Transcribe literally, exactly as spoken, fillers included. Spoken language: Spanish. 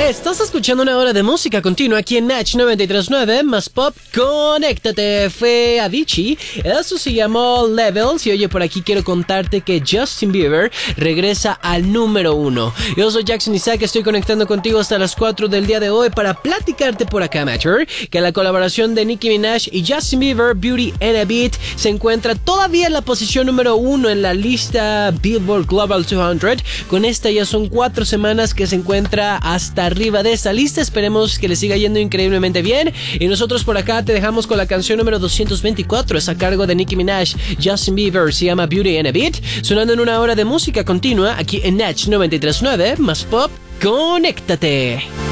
Estás escuchando una hora de música continua aquí en Natch noventa y tres punto nueve, más pop, conéctate. Fue Avicii, eso se llamó Levels. Y oye, por aquí quiero contarte que Justin Bieber regresa al número uno. Yo soy Jackson Isaac, estoy conectando contigo hasta las cuatro del día de hoy para platicarte por acá, Matter, que la colaboración de Nicki Minaj y Justin Bieber, Beauty and a Beat, se encuentra todavía en la posición número uno en la lista Billboard Global doscientos. Con esta ya son cuatro semanas que se encuentra hasta arriba de esta lista. Esperemos que le siga yendo increíblemente bien. Y nosotros por acá te dejamos con la canción número doscientos veinticuatro. Es a cargo de Nicki Minaj, Justin Bieber. Se llama Beauty and a Beat. Sonando en una hora de música continua aquí en Natch noventa y tres punto nueve. Más pop, conéctate.